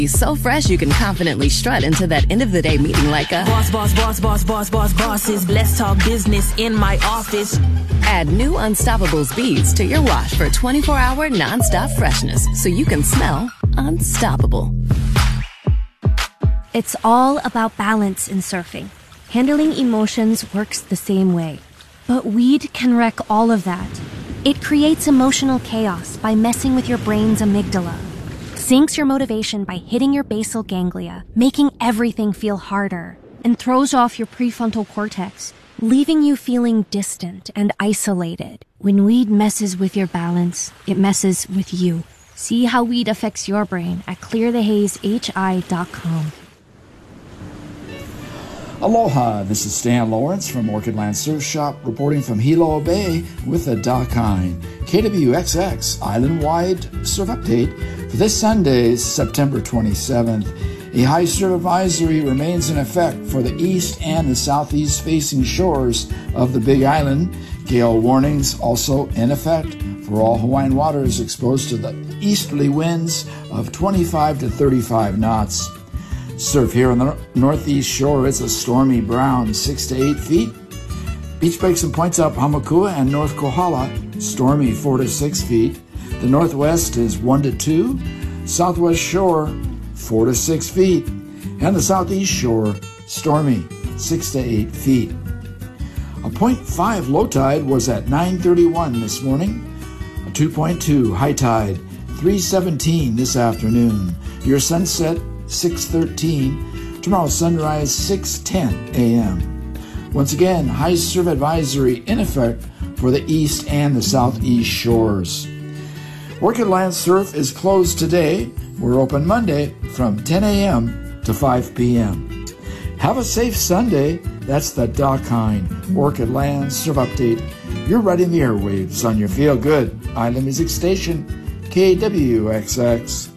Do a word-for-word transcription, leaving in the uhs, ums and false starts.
He's so fresh you can confidently strut into that end of the day meeting like a boss, boss, boss, boss, boss, boss, bosses. Let's talk business in my office. Add new Unstoppables beads to your wash for twenty-four hour nonstop freshness so you can smell unstoppable. It's all about balance in surfing. Handling emotions works the same way. But weed can wreck all of that. It creates emotional chaos by messing with your brain's amygdala. Sinks your motivation by hitting your basal ganglia, making everything feel harder, and throws off your prefrontal cortex, leaving you feeling distant and isolated. When weed messes with your balance, it messes with you. See how weed affects your brain at clear the haze h i dot com. Aloha, this is Stan Lawrence from Orchid Land Surf Shop reporting from Hilo Bay with a Dakine K W X X island-wide surf update for this Sunday, September twenty-seventh. A high surf advisory remains in effect for the east and the southeast facing shores of the Big Island. Gale warnings also in effect for all Hawaiian waters exposed to the easterly winds of twenty-five to thirty-five knots. Surf here on the northeast shore is a stormy brown, six to eight feet. Beach breaks and points up Hamakua and North Kohala, stormy, four to six feet. The northwest is one to two. Southwest shore, four to six feet. And the southeast shore, stormy, six to eight feet. A point five low tide was at nine thirty-one this morning. A two point two high tide, three seventeen this afternoon. Your sunset, six thirteen. Tomorrow's sunrise, six ten a m Once again, high surf advisory in effect for the east and the southeast shores. Orchid Land Surf is closed today. We're open Monday from ten a m to five p m Have a safe Sunday. That's the Dakine Orchid Land Surf Update. You're riding the airwaves on your Feel Good Island Music Station, K W X X.